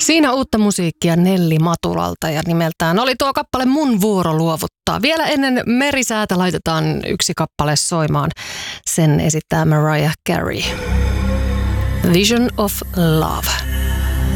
Siinä uutta musiikkia Nelli Matulalta ja nimeltään oli tuo kappale Mun vuoro luovuttaa. Vielä ennen merisäätä laitetaan yksi kappale soimaan. Sen esittää Mariah Carey. Vision of Love.